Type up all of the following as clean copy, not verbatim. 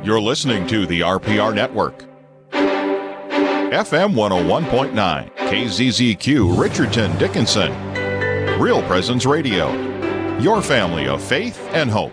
You're listening to the RPR Network. FM 101.9, KZZQ, Richardson, Dickinson. Real Presence Radio. Your family of faith and hope.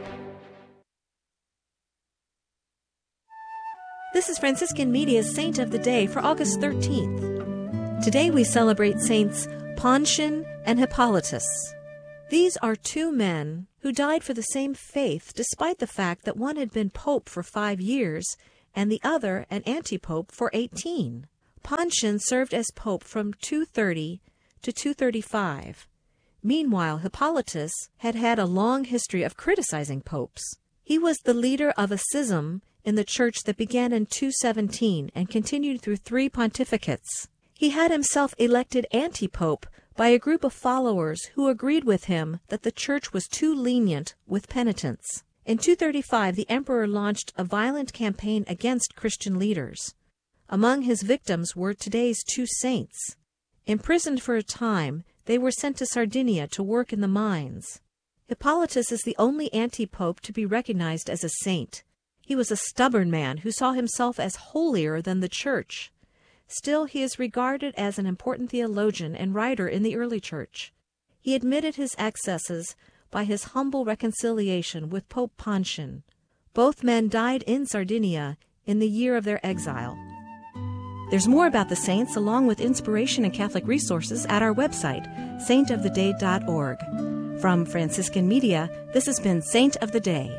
This is Franciscan Media's Saint of the Day for August 13th. Today we celebrate Saints Pontian and Hippolytus. These are two men who died for the same faith despite the fact that one had been pope for 5 years and the other an anti-pope for 18. Pontian served as pope from 230 to 235. Meanwhile, Hippolytus had had a long history of criticizing popes. He was the leader of a schism in the church that began in 217 and continued through 3 pontificates. He had himself elected anti-pope by a group of followers who agreed with him that the church was too lenient with penitents. In 235, the emperor launched a violent campaign against Christian leaders. Among his victims were today's 2 saints. Imprisoned for a time, they were sent to Sardinia to work in the mines. Hippolytus is the only anti-pope to be recognized as a saint. He was a stubborn man who saw himself as holier than the church. Still, he is regarded as an important theologian and writer in the early church. He admitted his excesses by his humble reconciliation with Pope Pontian. Both men died in Sardinia in the year of their exile. There's more about the saints along with inspiration and Catholic resources at our website, saintoftheday.org. From Franciscan Media, this has been Saint of the Day.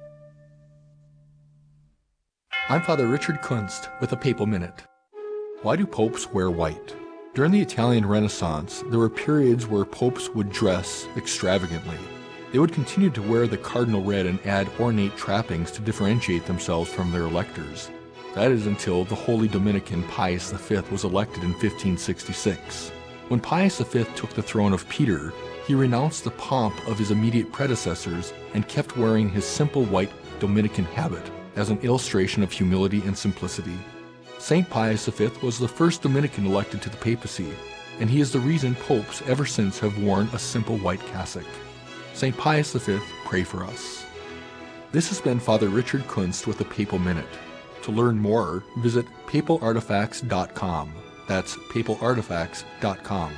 I'm Father Richard Kunst with a Papal Minute. Why do popes wear white? During the Italian Renaissance, there were periods where popes would dress extravagantly. They would continue to wear the cardinal red and add ornate trappings to differentiate themselves from their electors. That is until the Holy Dominican Pius V was elected in 1566. When Pius V took the throne of Peter, he renounced the pomp of his immediate predecessors and kept wearing his simple white Dominican habit as an illustration of humility and simplicity. St. Pius V was the first Dominican elected to the papacy, and he is the reason popes ever since have worn a simple white cassock. St. Pius V, pray for us. This has been Father Richard Kunst with a Papal Minute. To learn more, visit papalartifacts.com. That's papalartifacts.com.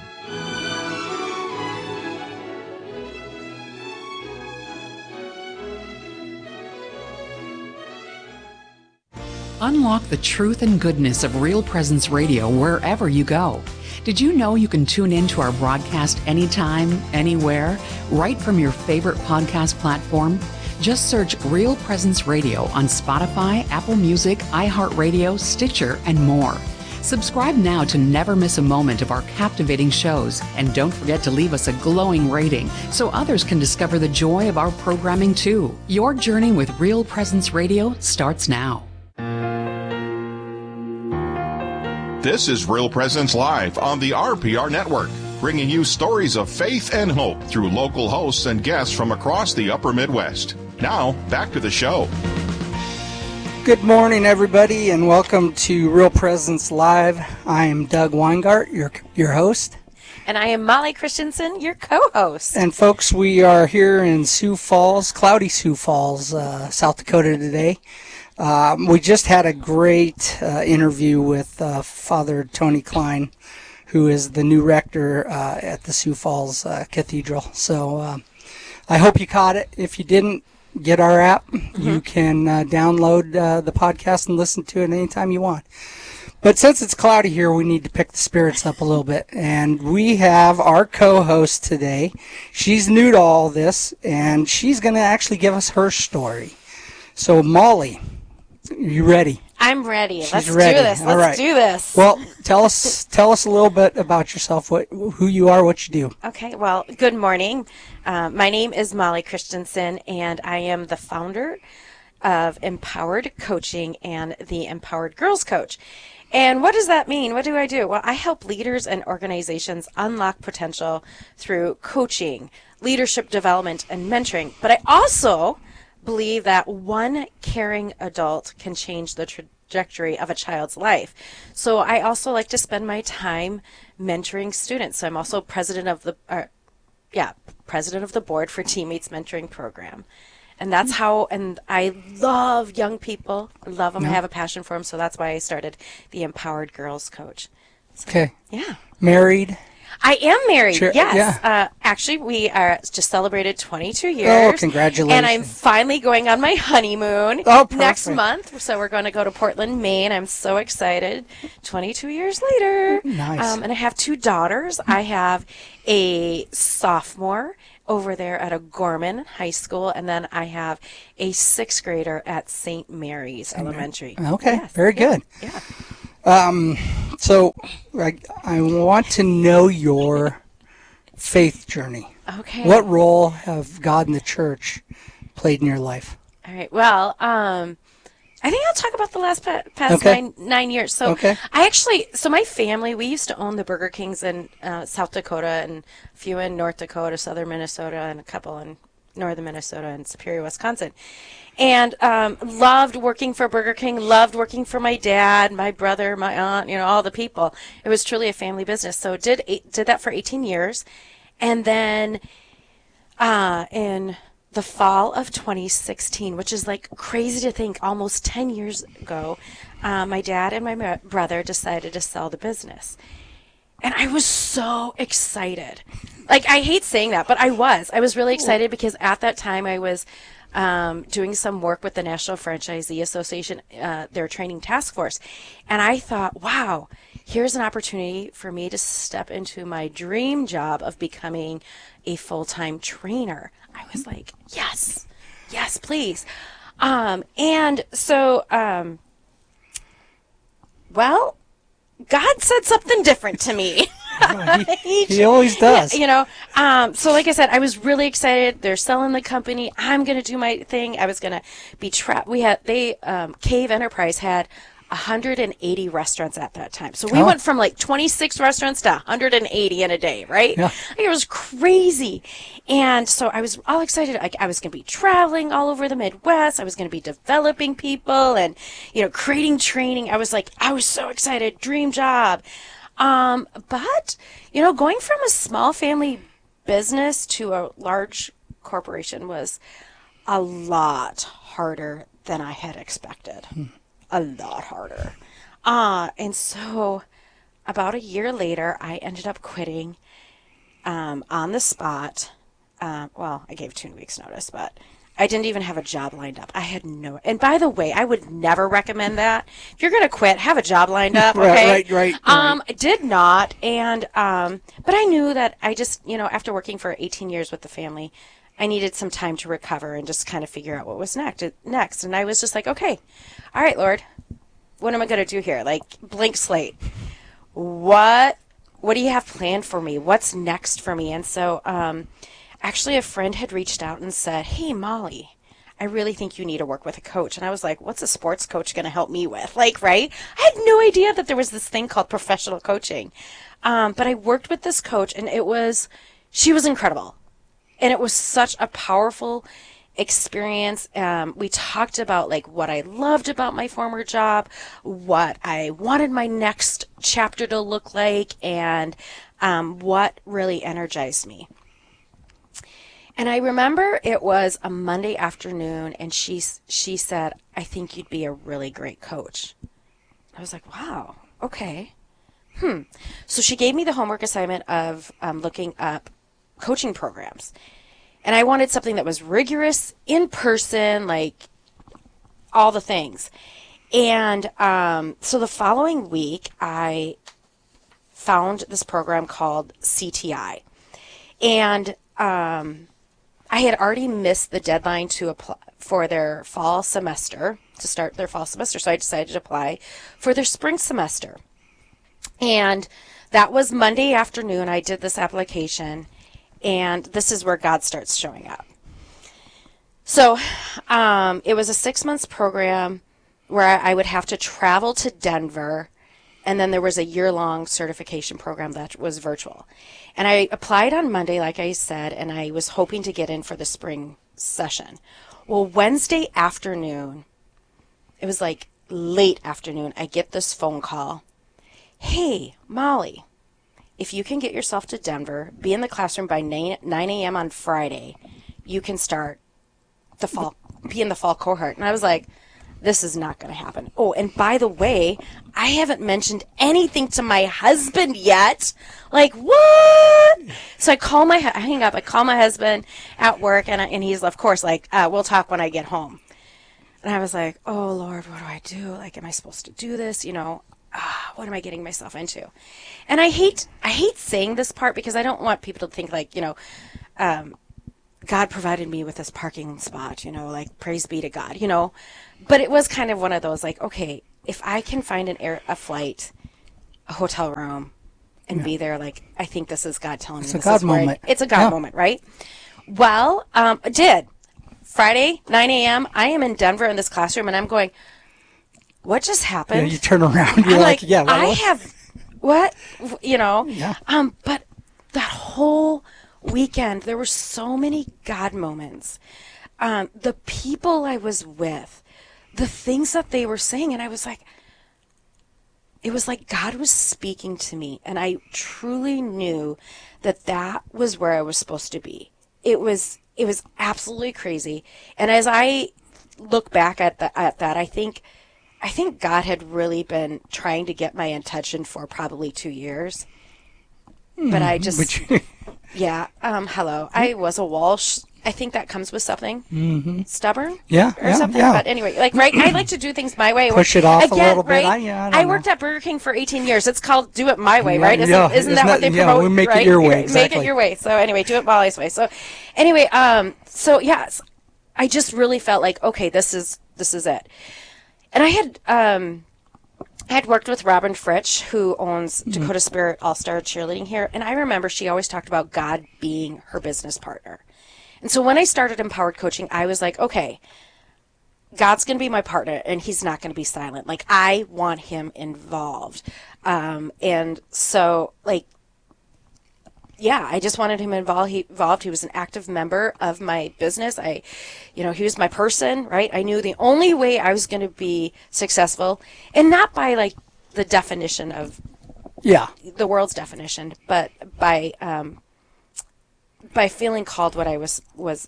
Unlock the truth and goodness of Real Presence Radio wherever you go. Did you know you can tune in to our broadcast anytime, anywhere, right from your favorite podcast platform? Just search Real Presence Radio on Spotify, Apple Music, iHeartRadio, Stitcher, and more. Subscribe now to never miss a moment of our captivating shows, and don't forget to leave us a glowing rating so others can discover the joy of our programming too. Your journey with Real Presence Radio starts now. This is Real Presence Live on the RPR Network, bringing you stories of faith and hope through local hosts and guests from across the upper Midwest. Now, back to the show. Good morning, everybody, and welcome to Real Presence Live. I am Doug Weingart, your host. And I am Molly Christensen, your co-host. And folks, we are here in Sioux Falls, cloudy Sioux Falls, South Dakota today. We just had a great interview with Father Tony Klein, who is the new rector at the Sioux Falls Cathedral. So I hope you caught it. If you didn't, get our app. Mm-hmm. You can download the podcast and listen to it anytime you want. But since it's cloudy here, we need to pick the spirits up a little bit. And we have our co-host today. She's new to all this, and she's going to actually give us her story. So, Molly, are you ready? I'm ready. Let's do this. Let's do this. Well, tell us a little bit about yourself, who you are, what you do. Okay. Well, good morning. My name is Molly Christensen, and I am the founder of Empowered Coaching and the Empowered Girls Coach. And what does that mean? What do I do? Well, I help leaders and organizations unlock potential through coaching, leadership development, and mentoring. But I also believe that one caring adult can change the trajectory of a child's life. So I also like to spend my time mentoring students. So I'm also president of the board for Teammates Mentoring Program. And that's how, and I love young people. I love them. I have a passion for them. So that's why I started the Empowered Girls Coach. So, Okay. Yeah. Married? I am married, Sure, yes. yeah. Actually, we just celebrated 22 years. Oh, congratulations. And I'm finally going on my honeymoon next perfect. month. So we're going to go to Portland, Maine. I'm so excited. 22 years later. Nice. And I have 2 daughters. I have a sophomore over there at O'Gorman High School, and then I have a 6th grader at St. Mary's Elementary. Okay, Yes. very good. Yeah. So I want to know your faith journey. Okay. What role have God and the church played in your life? All right. Well, I think I'll talk about the last past Okay. 9 years. So Okay. so my family, we used to own the Burger Kings in South Dakota and a few in North Dakota, southern Minnesota, and a couple in northern Minnesota and Superior, Wisconsin. And loved working for Burger King, loved working for my dad, my brother, my aunt, all the people. It was truly a family business. So did that for 18 years. And then in the fall of 2016, which is like crazy to think, almost 10 years ago, my dad and my brother decided to sell the business. And I was so excited. Like, I hate saying that, but I was really excited because at that time I was doing some work with the National Franchisee Association, their training task force. And I thought, wow, here's an opportunity for me to step into my dream job of becoming a full-time trainer. I was like, yes, please. And so, well, God said something different to me. He always does. So like I said, I was really excited. They're selling the company. I'm going to do my thing. I was going to be Cave Enterprise had 180 restaurants at that time. So we went from like 26 restaurants to 180 in a day, right? Yeah. It was crazy. And so I was all excited. Like, I was going to be traveling all over the Midwest. I was going to be developing people and, creating training. I was so excited. Dream job. But, going from a small family business to a large corporation was a lot harder than I had expected. A lot harder. And so about a year later, I ended up quitting on the spot. I gave 2 weeks notice, but I didn't even have a job lined up. I had and by the way, I would never recommend that. If you're going to quit, have a job lined up, okay? Right. I did not. And, but I knew that I just, after working for 18 years with the family, I needed some time to recover and just kind of figure out what was next. And I was just like, okay, all right, Lord, what am I going to do here? Like, blank slate. What do you have planned for me? What's next for me? And so, actually a friend had reached out and said, hey, Molly, I really think you need to work with a coach. And I was like, what's a sports coach going to help me with? Like, right? I had no idea that there was this thing called professional coaching. But I worked with this coach, and she was incredible. And it was such a powerful experience. We talked about like what I loved about my former job, what I wanted my next chapter to look like, and what really energized me. And I remember it was a Monday afternoon, and she said, I think you'd be a really great coach. I was like, wow, okay. So she gave me the homework assignment of looking up coaching programs. And I wanted something that was rigorous, in person, like all the things. And so the following week, I found this program called CTI. And I had already missed the deadline to apply for their fall semester, to start their fall semester. So I decided to apply for their spring semester. And that was Monday afternoon. I did this application. And this is where God starts showing up. So it was a 6 months program where I would have to travel to Denver. And then there was a year-long certification program that was virtual. And I applied on Monday, like I said, and I was hoping to get in for the spring session. Well, Wednesday afternoon, it was like late afternoon, I get this phone call. Hey, Molly, if you can get yourself to Denver, be in the classroom by 9 a.m. on Friday, you can start the fall be in the fall cohort. And I was like, this is not going to happen. Oh, and by the way, I haven't mentioned anything to my husband yet. Like, what? So I hang up, I call my husband at work, and he's, of course, like, we'll talk when I get home. And I was like, oh, Lord, what do I do? Like, am I supposed to do this? What am I getting myself into? And I hate saying this part because I don't want people to think like, God provided me with this parking spot, like, praise be to God, But it was kind of one of those, like, okay, if I can find a flight, a hotel room, and be there, like, I think this is God telling me this is God moment. It's a God moment, right? Well, I did. Friday, 9 a.m., I am in Denver in this classroom, and I'm going, what just happened? Yeah, you turn around, you're like, yeah. What? Yeah. But that whole weekend, there were so many God moments. The people I was with, the things that they were saying, and I was like, it was like God was speaking to me, and I truly knew that was where I was supposed to be. It was absolutely crazy. And as I look back at that, I think God had really been trying to get my attention for probably 2 years. But I just, yeah, hello. I was a Walsh. I think that comes with something stubborn, or something. Yeah. But anyway, like, right, I like to do things my way. Push it off again, a little bit. Right? I worked at Burger King for 18 years. It's called Do It My Way, right? Isn't that what they promote? Yeah, we make right? it your way. Exactly. Make it your way. So anyway, do it Molly's way. So anyway, so yes, I just really felt like, okay, this is it. And I had worked with Robin Fritsch, who owns Dakota Spirit All-Star Cheerleading here, and I remember she always talked about God being her business partner. And so when I started Empowered Coaching, I was like, okay, God's going to be my partner, and he's not going to be silent. Like, I want him involved. And so, like, yeah, I just wanted him involved. He was an active member of my business. He was my person, right? I knew the only way I was going to be successful, and not by like the definition of the world's definition, but by feeling called what I was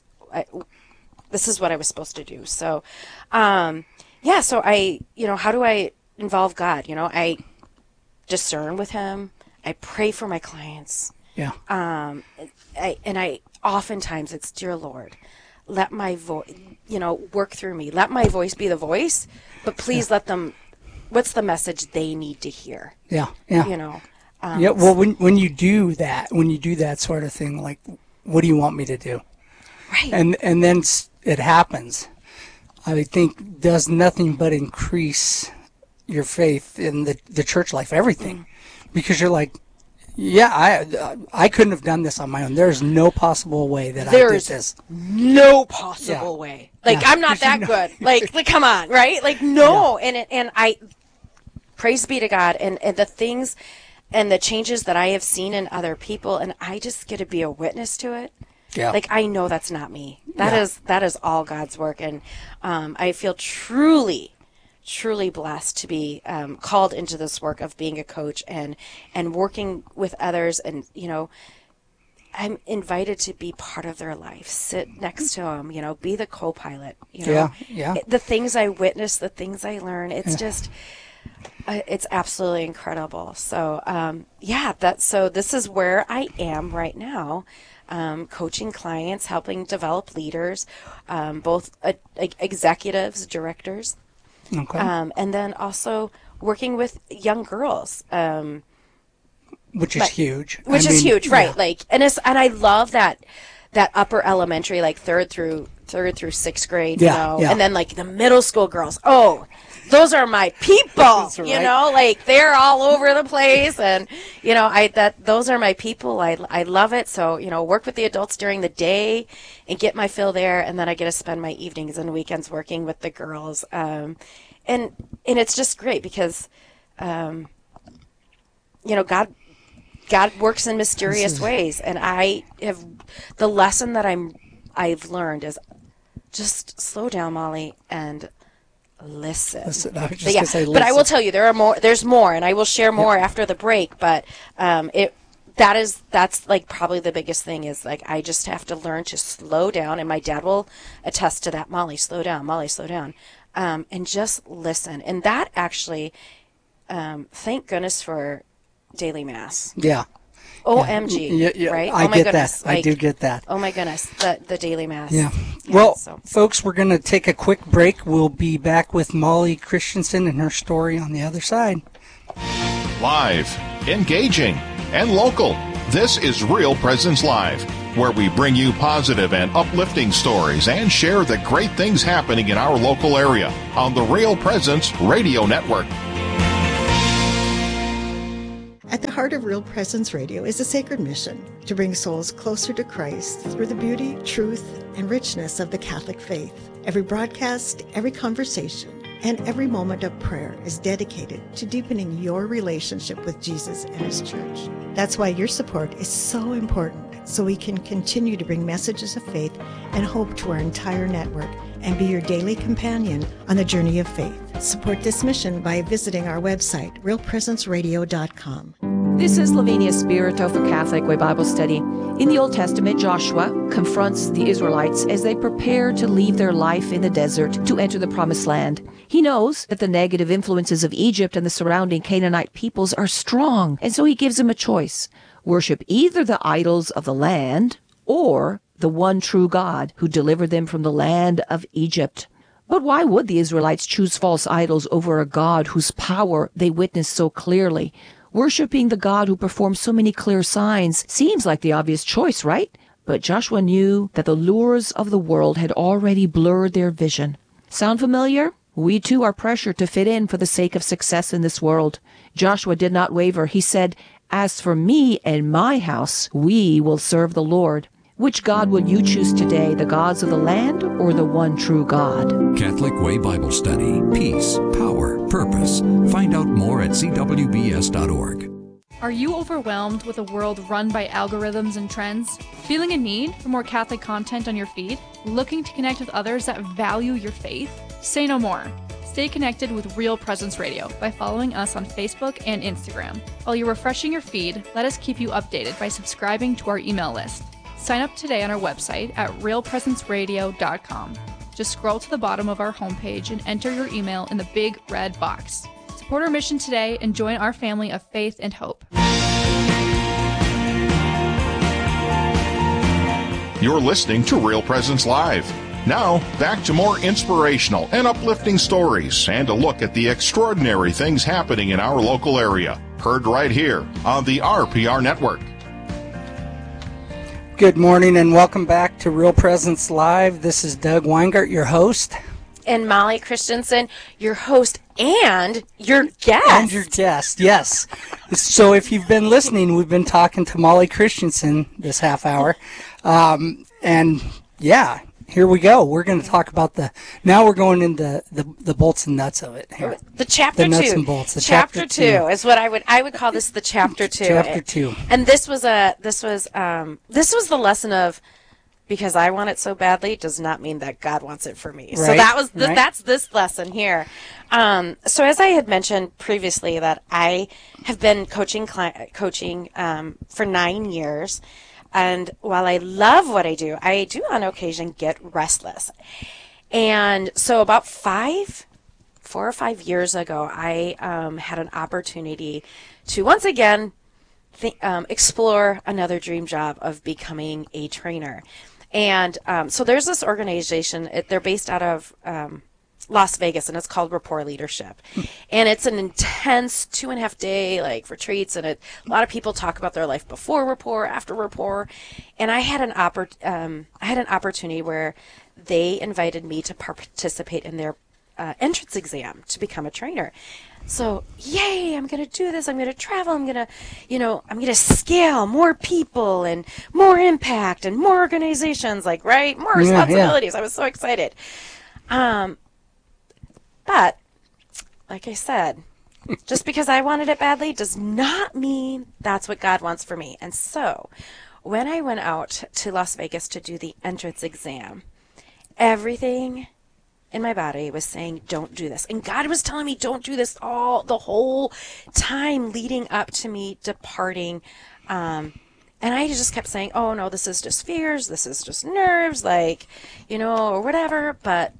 this is what I was supposed to do. So, so I, how do I involve God? I discern with him. I pray for my clients. Yeah. I oftentimes it's, dear Lord, let my voice, work through me. Let my voice be the voice, but please let them, what's the message they need to hear? Yeah. Yeah. Well, when you do that sort of thing, like, what do you want me to do? Right. And then it happens. I think does nothing but increase your faith in the church life, everything, because you're like, yeah, I couldn't have done this on my own. There's no possible way that I did this. No possible way. Like, I'm not that good. Like, come on, right? Like, no. Yeah. And I, praise be to God, and the things and the changes that I have seen in other people, and I just get to be a witness to it. Yeah. Like, I know that's not me. That is all God's work, and I feel truly blessed to be called into this work of being a coach and working with others. And, I'm invited to be part of their life, sit next to them, be the co-pilot, Yeah. The things I witness, the things I learn, it's just, it's absolutely incredible. So, so this is where I am right now. Coaching clients, helping develop leaders, both executives, directors, okay. And then also working with young girls, which is huge. Which is huge, right? Yeah. Like, and I love that upper elementary, like third through sixth grade, and then like the middle school girls. Oh, those are my people, right. Like they're all over the place, and those are my people. I love it. So work with the adults during the day and get my fill there, and then I get to spend my evenings and weekends working with the girls. And it's just great because, God works in mysterious ways, and the lesson that I've learned is just slow down, Molly, and listen. I was just gonna say, listen. But I will tell you, there's more, and I will share more after the break. But that's like probably the biggest thing is like I just have to learn to slow down, and my dad will attest to that. Molly, slow down. Molly, slow down, and just listen. And that actually, thank goodness for daily mass. Yeah. OMG, yeah. right? I oh my get goodness. that. I do get that. Oh my goodness, the daily mass. Yeah. Well, so. folks, we're going to take a quick break. We'll be back with Molly Christensen and her story on the other side. Live, engaging, and local. This is Real Presence Live, where we bring you positive and uplifting stories and share the great things happening in our local area on the Real Presence Radio Network. At the heart of Real Presence Radio is a sacred mission to bring souls closer to Christ through the beauty, truth, and richness of the Catholic faith. Every broadcast, every conversation, and every moment of prayer is dedicated to deepening your relationship with Jesus and His Church. That's why your support is so important, so we can continue to bring messages of faith and hope to our entire network and be your daily companion on the journey of faith. Support this mission by visiting our website, realpresenceradio.com. This is Lavinia Spirito for Catholic Way Bible Study. In the Old Testament, Joshua confronts the Israelites as they prepare to leave their life in the desert to enter the Promised Land. He knows that the negative influences of Egypt and the surrounding Canaanite peoples are strong, and so he gives them a choice. Worship either the idols of the land or the one true God who delivered them from the land of Egypt. But why would the Israelites choose false idols over a God whose power they witnessed so clearly? Worshipping the God who performs so many clear signs seems like the obvious choice, right? But Joshua knew that the lures of the world had already blurred their vision. Sound familiar? We too are pressured to fit in for the sake of success in this world. Joshua did not waver. He said, "As for me and my house, we will serve the Lord." Which God will you choose today, the gods of the land or the one true God? Catholic Way Bible Study. Peace, power, purpose. Find out more at cwbs.org. Are you overwhelmed with a world run by algorithms and trends? Feeling a need for more Catholic content on your feed? Looking to connect with others that value your faith? Say no more. Stay connected with Real Presence Radio by following us on Facebook and Instagram. While you're refreshing your feed, let us keep you updated by subscribing to our email list. Sign up today on our website at realpresenceradio.com. Just scroll to the bottom of our homepage and enter your email in the big red box. Support our mission today and join our family of faith and hope. You're listening to Real Presence Live. Now, back to more inspirational and uplifting stories and a look at the extraordinary things happening in our local area. Heard right here on the RPR Network. Good morning and welcome back to Real Presence Live. This is Doug Weingart, your host. And Molly Christensen, your host and your guest. And your guest, yes. So if you've been listening, we've been talking to Molly Christensen this half hour. And yeah, here we go. We're going to talk about now we're going into the bolts and nuts of it here. The chapter 2. The nuts and bolts. Chapter 2 is what I would call this, the chapter 2. Chapter 2. And this was the lesson of, because I want it so badly does not mean that God wants it for me. Right, So that's this lesson here. So as I had mentioned previously, that I have been coaching for 9 years. And while I love what I do on occasion get restless. And so about 4 or 5 years ago, I had an opportunity to once again explore another dream job of becoming a trainer. And so there's this organization, they're based out of Las Vegas, and it's called Rapport Leadership. And it's an intense 2.5 day retreats, and a lot of people talk about their life before Rapport, after Rapport. And I had an opportunity where they invited me to participate in their entrance exam to become a trainer. So, yay, I'm going to do this. I'm going to travel. I'm going to scale more people and more impact and more organizations, more responsibilities. Yeah. I was so excited. But, like I said, just because I wanted it badly does not mean that's what God wants for me. And so, when I went out to Las Vegas to do the entrance exam, everything in my body was saying, don't do this. And God was telling me, don't do this the whole time leading up to me departing And I just kept saying, oh, no, this is just fears. This is just nerves, like, or whatever. But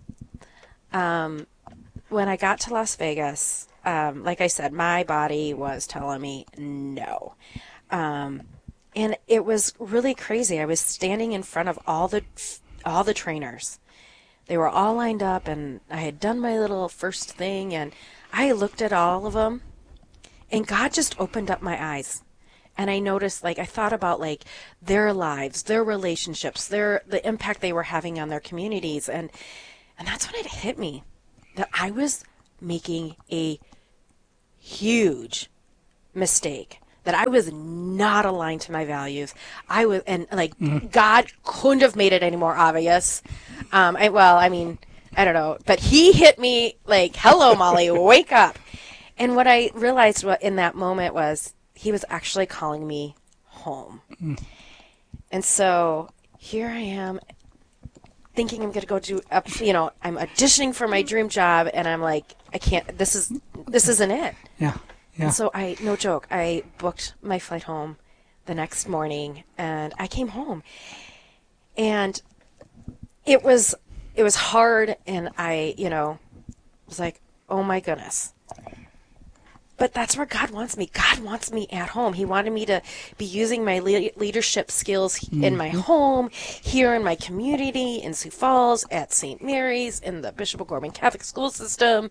when I got to Las Vegas, like I said, my body was telling me no. And it was really crazy. I was standing in front of all the trainers. They were all lined up, and I had done my little first thing, and I looked at all of them, and God just opened up my eyes. And I noticed, I thought about, their lives, their relationships, the impact they were having on their communities. And that's when it hit me that I was making a huge mistake, that I was not aligned to my values. God couldn't have made it any more obvious. I don't know. But he hit me hello, Molly, wake up. And what I realized in that moment was, he was actually calling me home. And so here I am thinking I'm going to go do, I'm auditioning for my dream job, and I'm like, I can't, this isn't it. Yeah. And so no joke, I booked my flight home the next morning, and I came home. And it was hard, and I, was like, oh my goodness. But that's where God wants me. God wants me at home. He wanted me to be using my leadership skills in my home, here in my community, in Sioux Falls, at St. Mary's, in the Bishop O'Gorman Catholic school system,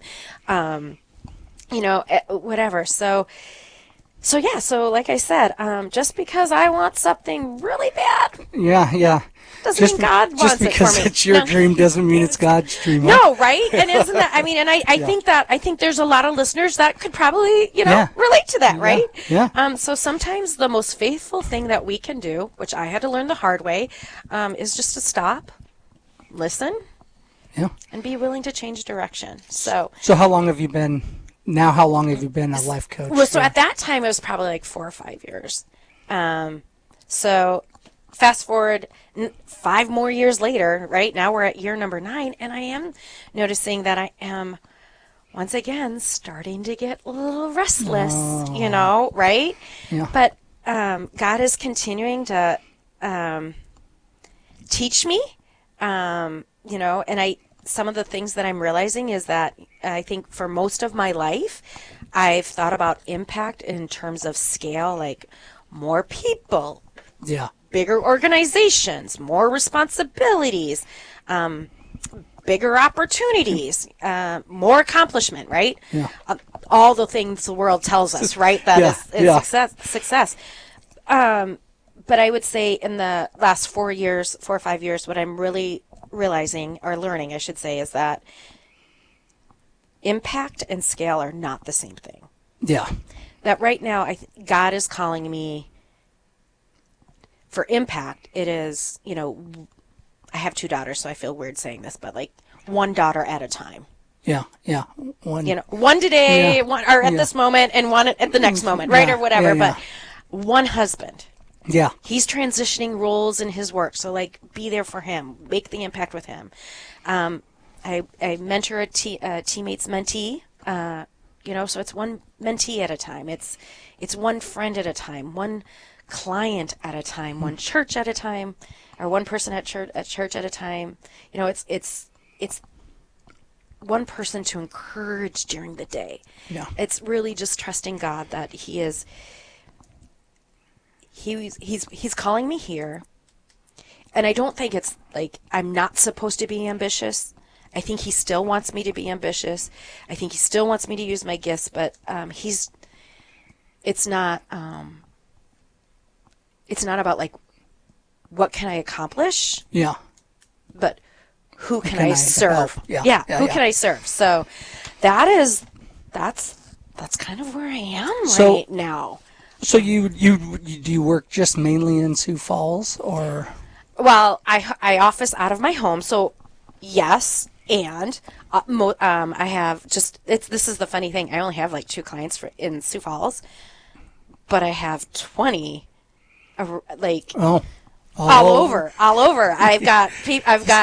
whatever. So like I said, just because I want something really bad. Yeah. Doesn't mean God wants it for me. Just because it's your dream doesn't mean it's God's dream. No, right? And isn't that, I think there's a lot of listeners that could probably, relate to that, right? Yeah. So sometimes the most faithful thing that we can do, which I had to learn the hard way, is just to stop, listen, and be willing to change direction. So how long have you been a life coach? Well, so at that time, it was probably 4 or 5 years. So fast forward 5 more years later, right? Now we're at year number 9, and I am noticing that I am, once again, starting to get a little restless, right? Yeah. But God is continuing to teach me, and some of the things that I'm realizing is that I think for most of my life, I've thought about impact in terms of scale, like more people, bigger organizations, more responsibilities, bigger opportunities, more accomplishment, right? Yeah. All the things the world tells us, right? That is success. But I would say in the last 4 or 5 years, what I'm really realizing, or learning, I should say, is that impact and scale are not the same thing. Yeah. That right now, God is calling me for impact. It is, I have 2 daughters, so I feel weird saying this, but one daughter at a time. Yeah. One today, one or at this moment, and one at the next moment, right, or whatever. But one husband. Yeah. He's transitioning roles in his work, so be there for him, make the impact with him. I mentor a teammate's mentee, so it's one mentee at a time. It's one friend at a time, one client at a time, one church at a time, or one person at church at a time. It's one person to encourage during the day. Yeah. It's really just trusting God that He's calling me here. And I don't think it's I'm not supposed to be ambitious. I think He still wants me to be ambitious. I think He still wants me to use my gifts, but it's not about what can I accomplish? Yeah. But who can I serve? Who can I serve? So that's kind of where I am right now. So do you work just mainly in Sioux Falls, or? Well, I office out of my home, so yes, and I have this is the funny thing. I only have 2 clients in Sioux Falls, but I have 20, all over. I've got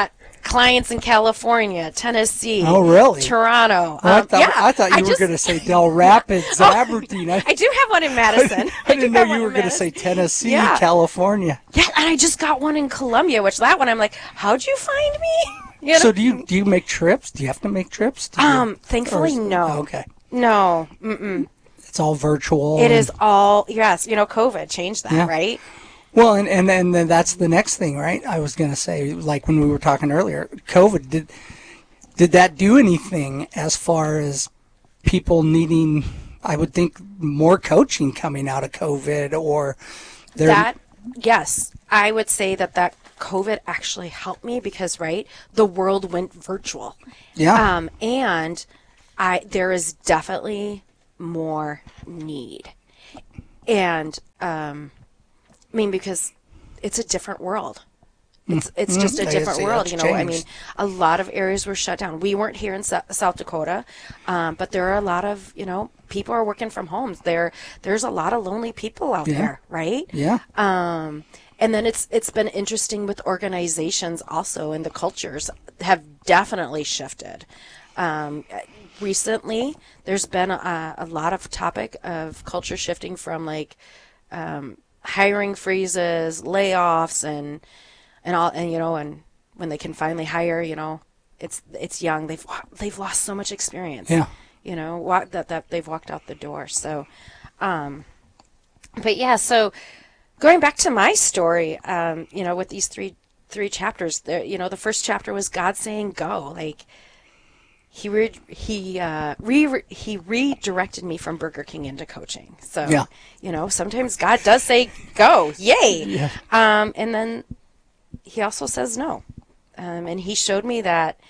clients in California, Tennessee. Oh, really? Toronto. I thought you were going to say Del Rapids, Aberdeen. I do have one in Madison. I didn't know you were going to say Tennessee, California. Yeah, and I just got one in Columbia, which that one I'm like, how'd you find me? So do you make trips? Do you have to make trips? Thankfully, no. Okay. No. Mm-mm. It's all virtual. It is all, yes. COVID changed that, right? Well, and then that's the next thing, right? I was going to say, like when we were talking earlier, COVID, did that do anything as far as people needing, I would think, more coaching coming out of COVID or... Yes. I would say that COVID actually helped me because, right, the world went virtual. Yeah. And there is definitely more need. And, because it's a different world. It's just a different world, Changed. a lot of areas were shut down. We weren't here in South Dakota, but there are a lot of, people are working from homes. There's a lot of lonely people out there, right? Yeah. And then it's been interesting with organizations also, and the cultures have definitely shifted. Recently, there's been a lot of topic of culture shifting from hiring freezes, layoffs, and when they can finally hire, it's young. They've lost so much experience. Yeah. That they've walked out the door. So, but yeah. So, going back to my story, with these three chapters, the first chapter was God saying go. He redirected me from Burger King into coaching. So, sometimes God does say go, yay. Yeah. And then he also says no. And he showed me that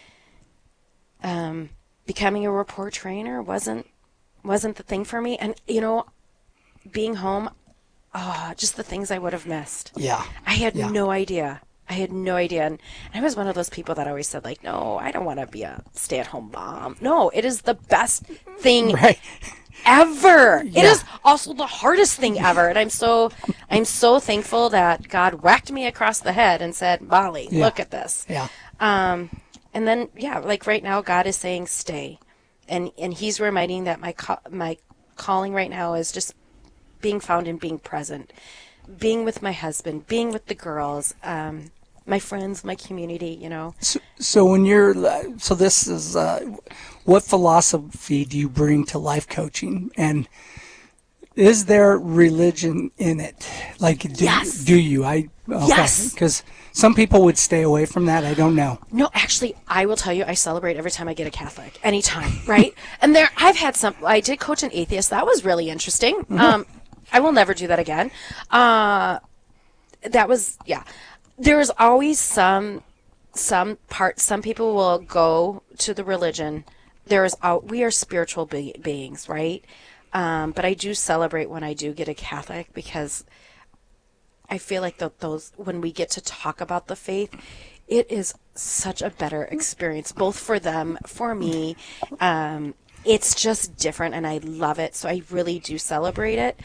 becoming a rapport trainer wasn't the thing for me. And, being home, just the things I would have missed. Yeah. I had no idea. And I was one of those people that always said, no, I don't want to be a stay-at-home mom. No, it is the best thing ever. Yeah. It is also the hardest thing ever. And I'm so thankful that God whacked me across the head and said, Molly, look at this. Yeah. And then, right now, God is saying stay. And he's reminding that my calling right now is just being found and being present, being with my husband, being with the girls, my friends, my community, So when this is, what philosophy do you bring to life coaching? And is there religion in it? Yes. Do you? Yes. Because some people would stay away from that. I don't know. No, actually, I will tell you, I celebrate every time I get a Catholic, anytime, right? And I did coach an atheist. That was really interesting. Mm-hmm. I will never do that again. There's always some people will go to the religion. We are spiritual beings, right? But I do celebrate when I do get a Catholic because I feel like those when we get to talk about the faith, it is such a better experience, both for them, for me. It's just different, and I love it. So I really do celebrate it.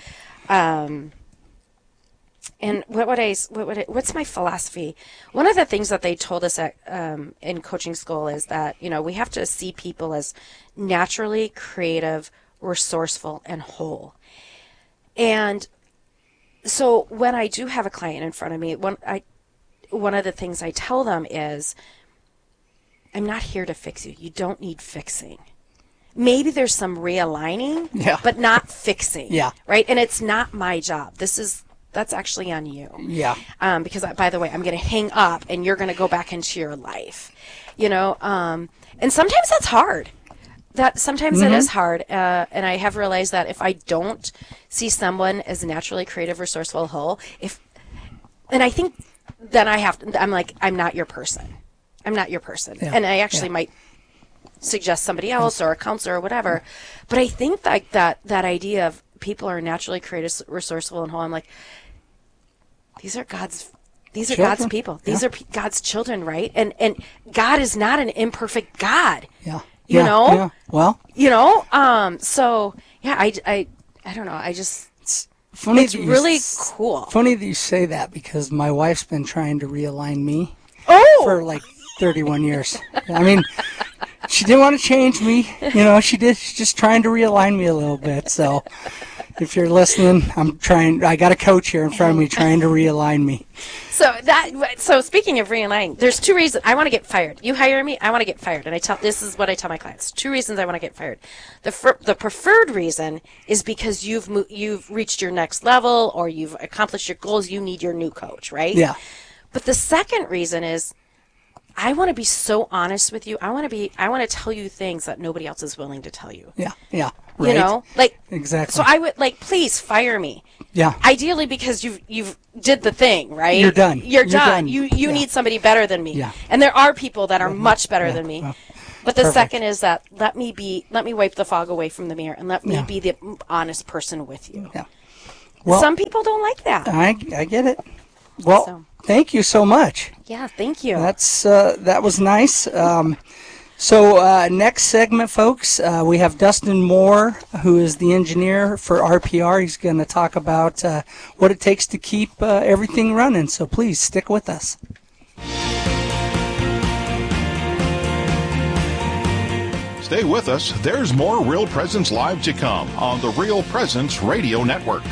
And what's my philosophy? One of the things that they told us in coaching school is that, we have to see people as naturally creative, resourceful, and whole. And so when I do have a client in front of me, one of the things I tell them is, I'm not here to fix you. You don't need fixing. Maybe there's some realigning, but not fixing. Yeah. Right? And it's not my job. That's actually on you. Yeah. Because, by the way, I'm going to hang up and you're going to go back into your life. And sometimes that's hard. Sometimes it is hard. And I have realized that if I don't see someone as naturally creative, resourceful, whole, and I think then I'm like, I'm not your person. I'm not your person. Yeah. And I actually might suggest somebody else or a counselor or whatever. But I think that idea of people are naturally creative, resourceful, and whole, I'm like, these are God's people. These are God's children, right? And God is not an imperfect God. Yeah. You know? Yeah. Well. So yeah, I don't know. It's funny. It's really cool. Funny that you say that because my wife's been trying to realign me. Oh. For 31 years. I mean, she didn't want to change me. She did. She's just trying to realign me a little bit. So if you're listening, I got a coach here in front of me trying to realign me. So speaking of realigning, there's two reasons I want to get fired. You hire me, I want to get fired. And this is what I tell my clients. Two reasons I want to get fired. The preferred reason is because you've reached your next level or you've accomplished your goals. You need your new coach, right? Yeah. But the second reason is I want to be so honest with you. I want to tell you things that nobody else is willing to tell you. Yeah. Yeah. Right. Exactly. So I would please fire me. Yeah. Ideally, because you've did the thing, right? You're done. You're done. You need somebody better than me. Yeah. And there are people that are much better than me. Well, but the second is that let me wipe the fog away from the mirror and let me be the honest person with you. Yeah. Well, some people don't like that. I get it. Well, thank you so much. Yeah, thank you. That was nice. So next segment, folks, we have Dustin Moore, who is the engineer for RPR. He's going to talk about what it takes to keep everything running. So please stick with us. Stay with us. There's more Real Presence Live to come on the Real Presence Radio Network.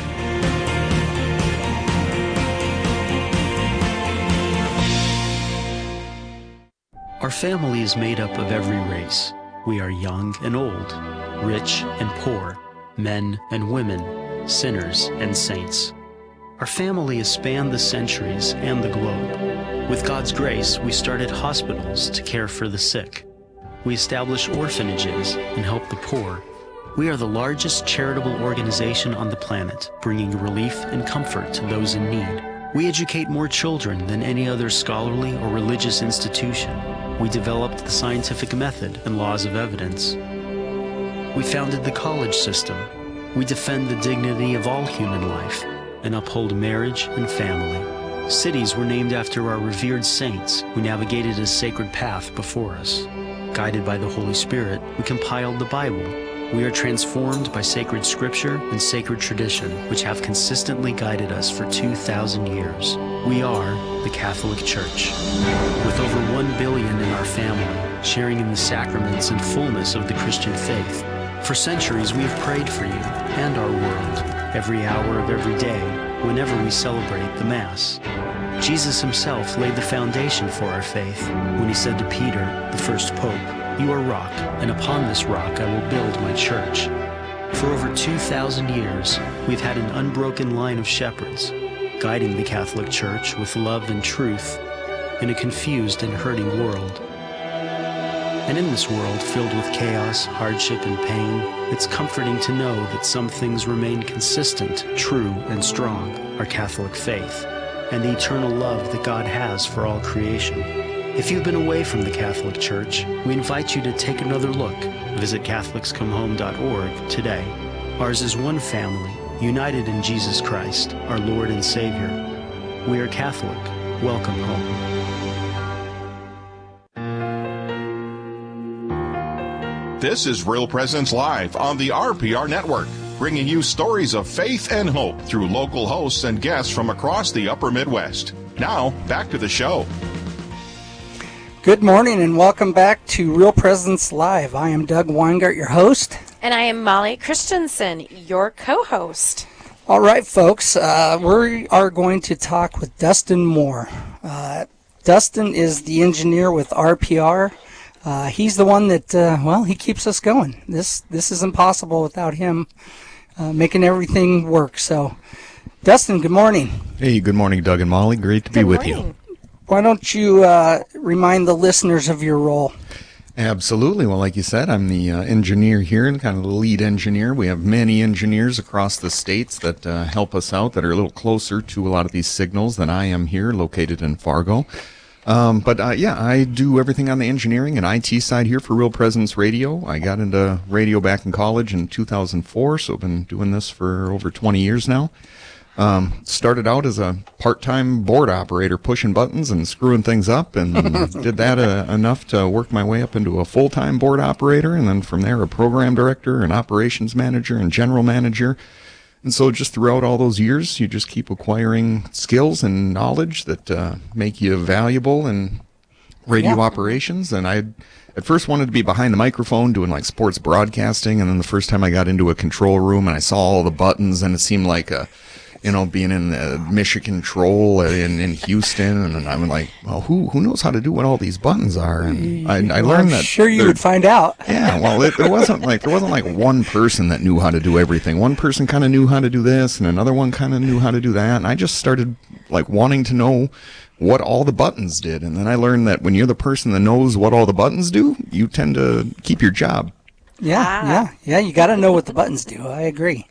Our family is made up of every race. We are young and old, rich and poor, men and women, sinners and saints. Our family has spanned the centuries and the globe. With God's grace, we started hospitals to care for the sick. We establish orphanages and help the poor. We are the largest charitable organization on the planet, bringing relief and comfort to those in need. We educate more children than any other scholarly or religious institution. We developed the scientific method and laws of evidence. We founded the college system. We defend the dignity of all human life and uphold marriage and family. Cities were named after our revered saints who navigated a sacred path before us. Guided by the Holy Spirit, we compiled the Bible. We are transformed by sacred scripture and sacred tradition, which have consistently guided us for 2,000 years. We are the Catholic Church. With over 1 billion in our family, sharing in the sacraments and fullness of the Christian faith. For centuries, we have prayed for you and our world, every hour of every day, whenever we celebrate the Mass. Jesus himself laid the foundation for our faith when he said to Peter, the first pope, "You are rock, and upon this rock I will build my church." For over 2,000 years, we've had an unbroken line of shepherds, guiding the Catholic Church with love and truth in a confused and hurting world. And in this world filled with chaos, hardship, and pain, it's comforting to know that some things remain consistent, true, and strong, our Catholic faith, and the eternal love that God has for all creation. If you've been away from the Catholic Church, we invite you to take another look. Visit CatholicsComeHome.org today. Ours is one family, united in Jesus Christ, our Lord and Savior. We are Catholic. Welcome home. This is Real Presence Live on the RPR Network, bringing you stories of faith and hope through local hosts and guests from across the upper Midwest. Now, back to the show. Good morning and welcome back to Real Presence Live. I am Doug Weingart, your host. And I am Molly Christensen, your co-host. All right, folks, we are going to talk with Dustin Moore. Dustin is the engineer with RPR. He's the one that, he keeps us going. This isn't possible without him making everything work. So, Dustin, good morning. Hey, good morning, Doug and Molly. Great to be with you. Why don't you remind the listeners of your role? Absolutely. Well, like you said, I'm the engineer here and kind of the lead engineer. We have many engineers across the states that help us out that are a little closer to a lot of these signals than I am here, located in Fargo. I do everything on the engineering and IT side here for Real Presence Radio. I got into radio back in college in 2004, so I've been doing this for over 20 years now. Started out as a part-time board operator, pushing buttons and screwing things up, and did that enough to work my way up into a full-time board operator, and then from there a program director, an operations manager, and general manager. And so just throughout all those years, you just keep acquiring skills and knowledge that make you valuable and radio operations, and I at first wanted to be behind the microphone doing like sports broadcasting, and then the first time I got into a control room and I saw all the buttons, and it seemed like being in the Mission Control in Houston, and I'm like, well, who knows how to do what all these buttons are? And I learned that. Sure, you would find out. Yeah, well, there wasn't like one person that knew how to do everything. One person kind of knew how to do this, and another one kind of knew how to do that. And I just started like wanting to know what all the buttons did, and then I learned that when you're the person that knows what all the buttons do, you tend to keep your job. Yeah. You got to know what the buttons do. I agree.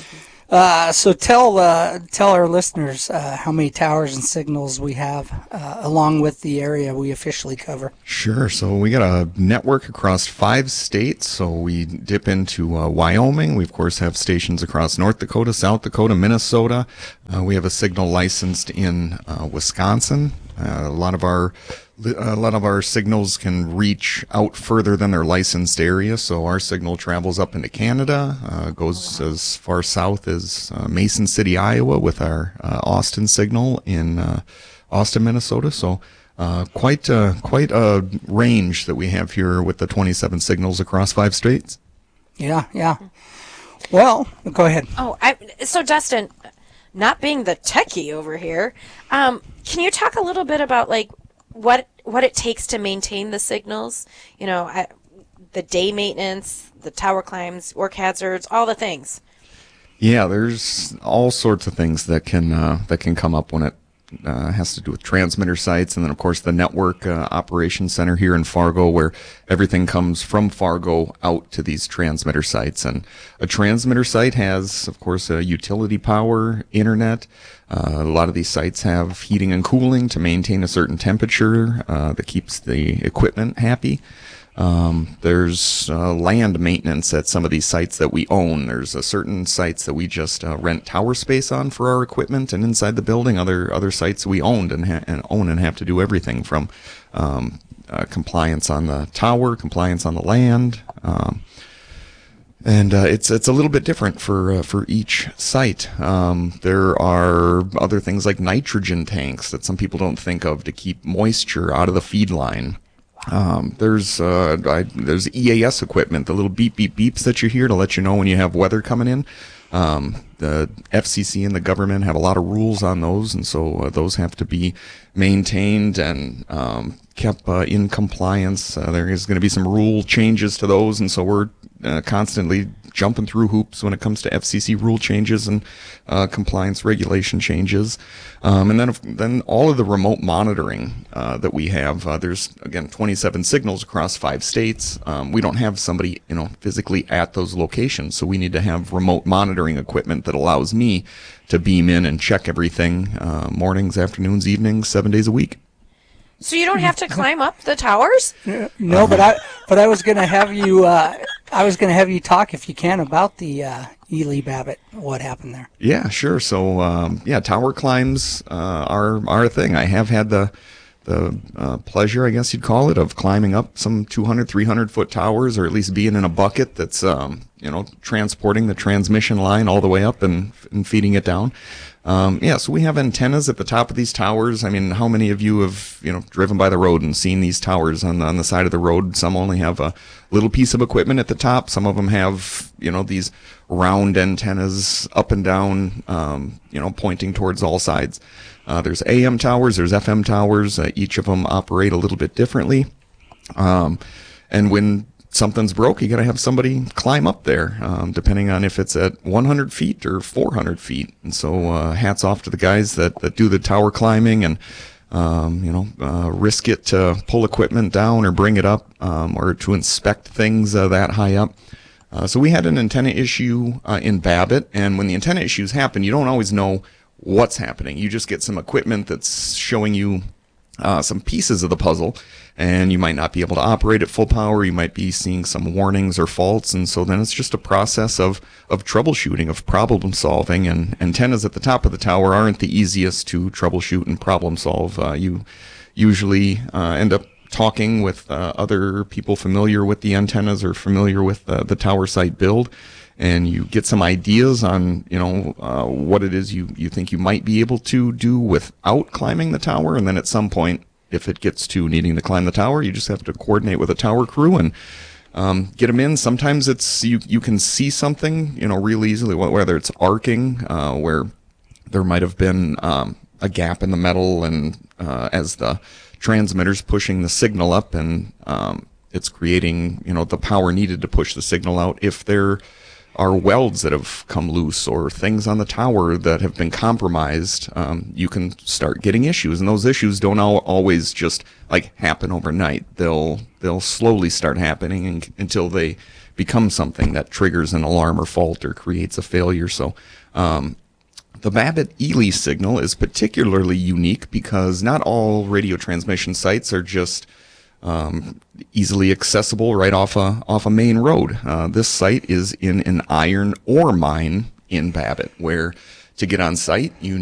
So tell our listeners how many towers and signals we have along with the area we officially cover. Sure. So we got a network across 5 states. So we dip into Wyoming. We, of course, have stations across North Dakota, South Dakota, Minnesota. We have a signal licensed in Wisconsin. A lot of our signals can reach out further than their licensed area, so our signal travels up into Canada, goes as far south as Mason City, Iowa, with our Austin signal in Austin, Minnesota. So quite a range that we have here with the 27 signals across 5 states. Yeah. Well, go ahead. So Dustin, not being the techie over here, can you talk a little bit about like what it takes to maintain the signals? You know, the day maintenance, the tower climbs, work hazards, all the things. Yeah, there's all sorts of things that can come up when it has to do with transmitter sites, and then of course the network operations center here in Fargo, where everything comes from Fargo out to these transmitter sites. And a transmitter site has, of course, a utility power, internet. A lot of these sites have heating and cooling to maintain a certain temperature that keeps the equipment happy. There's land maintenance at some of these sites that we own. There's certain sites that we just rent tower space on for our equipment and inside the building. Other sites we own and have to do everything from compliance on the tower, compliance on the land. And it's a little bit different for each site. There are other things like nitrogen tanks that some people don't think of to keep moisture out of the feed line. There's EAS equipment, the little beep beep beeps that you hear to let you know when you have weather coming in. The FCC and the government have a lot of rules on those, and so those have to be maintained and kept in compliance. There is going to be some rule changes to those, and so we're constantly jumping through hoops when it comes to FCC rule changes and compliance regulation changes. And then all of the remote monitoring that we have, there's, again, 27 signals across 5 states. We don't have somebody, physically at those locations, so we need to have remote monitoring equipment that allows me to beam in and check everything mornings, afternoons, evenings, 7 days a week. So you don't have to climb up the towers? No, but I was going to have you. I was going to have you talk, if you can, about the Ely Babbitt. What happened there? Yeah, sure. So tower climbs are a thing. I have had the pleasure, I guess you'd call it, of climbing up some 200, 300-foot towers, or at least being in a bucket that's transporting the transmission line all the way up and feeding it down. So we have antennas at the top of these towers. I mean, how many of you have, driven by the road and seen these towers on the side of the road? Some only have a little piece of equipment at the top. Some of them have, these round antennas up and down, pointing towards all sides. There's AM towers, there's FM towers. Each of them operate a little bit differently. And when something's broke, you got to have somebody climb up there, depending on if it's at 100 feet or 400 feet. And so hats off to the guys that do the tower climbing and, risk it to pull equipment down or bring it up, or to inspect things that high up. So we had an antenna issue in Babbitt, and when the antenna issues happen, you don't always know what's happening. You just get some equipment that's showing you some pieces of the puzzle, and you might not be able to operate at full power. You might be seeing some warnings or faults, and so then it's just a process of troubleshooting, of problem solving. And antennas at the top of the tower aren't the easiest to troubleshoot and problem solve. You usually end up talking with other people familiar with the antennas or familiar with the tower site build, and you get some ideas on what it is you think you might be able to do without climbing the tower, and then at some point if it gets to needing to climb the tower, you just have to coordinate with a tower crew and get them in. Sometimes it's you can see something, real easily, whether it's arcing, where there might have been a gap in the metal, and as the transmitter's pushing the signal up, and it's creating, the power needed to push the signal out. If there are welds that have come loose or things on the tower that have been compromised, you can start getting issues, and those issues don't always just happen overnight. They'll slowly start happening until they become something that triggers an alarm or fault or creates a failure. So the Babbitt-Ely signal is particularly unique because not all radio transmission sites are just easily accessible right off a main road. This site is in an iron ore mine in Babbitt, where to get on site you